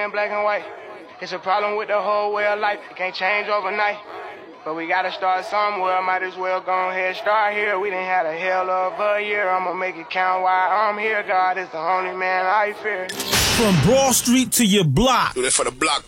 in black and white. It's a problem with the whole way of life. It can't change overnight. But we gotta start somewhere. Might as well go ahead start here. We done had a hell of a year. I'ma make it count while I'm here. God is the only man I fear. From Broad Street to your block. Do that for the block.